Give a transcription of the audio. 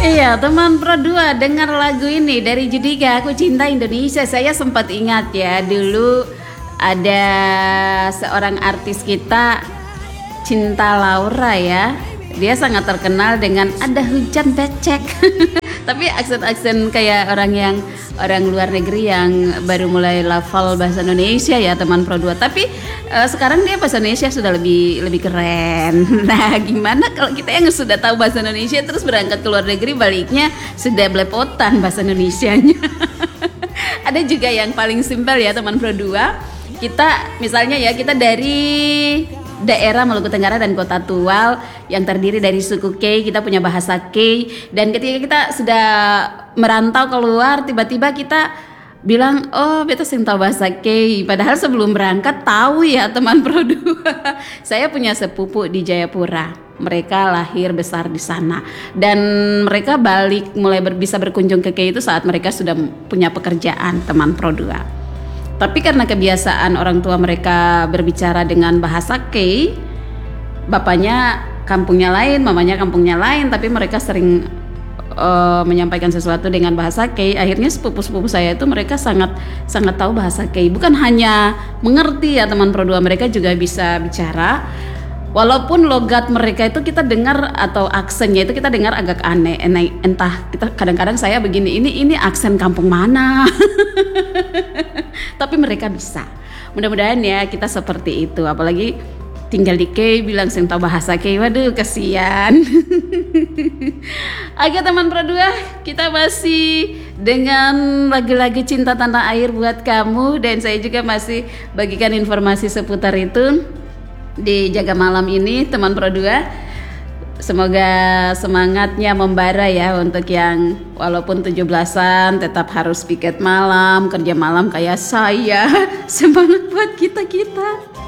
Iya, teman Pro 2 dengar lagu ini dari Judika, Aku Cinta Indonesia. Saya sempat ingat ya, dulu ada seorang artis kita, Cinta Laura ya. Dia sangat terkenal dengan Ada Hujan Becek. Tapi aksen-aksen kayak orang luar negeri yang baru mulai lafal bahasa Indonesia ya, teman Pro 2. Tapi sekarang dia bahasa Indonesia sudah lebih keren. Nah, gimana kalau kita yang sudah tahu bahasa Indonesia terus berangkat ke luar negeri, baliknya sudah belepotan bahasa Indonesianya. Ada juga yang paling simpel ya, teman Pro 2. Kita misalnya ya, kita dari daerah Maluku Tenggara dan Kota Tual yang terdiri dari suku K, kita punya bahasa K, dan ketika kita sudah merantau keluar, tiba-tiba kita bilang, oh beta sing tahu bahasa K, padahal sebelum berangkat tahu ya, teman Pro 2. Saya punya sepupu di Jayapura, mereka lahir besar di sana, dan mereka balik mulai bisa berkunjung ke K itu saat mereka sudah punya pekerjaan, teman Pro 2. Tapi karena kebiasaan orang tua mereka berbicara dengan bahasa K, bapaknya kampungnya lain, mamanya kampungnya lain, tapi mereka sering menyampaikan sesuatu dengan bahasa K. Akhirnya sepupu-sepupu saya itu mereka sangat tahu bahasa K. Bukan hanya mengerti ya, teman Pro 2, mereka juga bisa bicara. Walaupun logat mereka itu kita dengar atau aksennya itu kita dengar agak aneh, entah kita kadang-kadang saya begini, ini aksen kampung mana. Tapi mereka bisa. Mudah-mudahan ya kita seperti itu, apalagi tinggal di K bilang sing tahu bahasa K, waduh kasihan. Oke teman Pro 2, kita masih dengan lagu-lagu cinta tanah air buat kamu, dan saya juga masih bagikan informasi seputar itu di Jaga Malam ini, teman Pro 2. Semoga semangatnya membara ya untuk yang walaupun 17-an tetap harus piket malam, kerja malam kayak saya. Semangat buat kita-kita.